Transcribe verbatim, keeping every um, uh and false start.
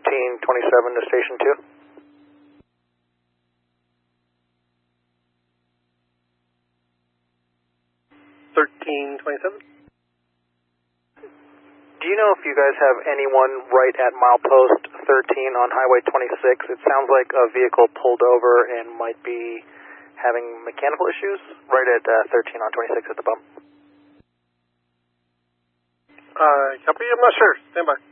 thirteen twenty-seven to Station two. thirteen twenty-seven. Do you know if you guys have anyone right at milepost thirteen on Highway twenty-six? It sounds like a vehicle pulled over and might be having mechanical issues right at uh, thirteen on twenty-six at the bump. Uh, copy, I'm not sure. Stand by.